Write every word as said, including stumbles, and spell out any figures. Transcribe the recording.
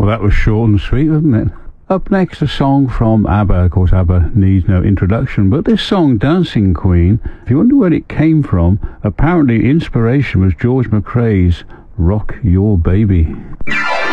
that was short and sweet, wasn't it? Up next, a song from ABBA. Of course, ABBA needs no introduction, but this song, Dancing Queen, if you wonder where it came from, apparently inspiration was George McRae's Rock Your Baby.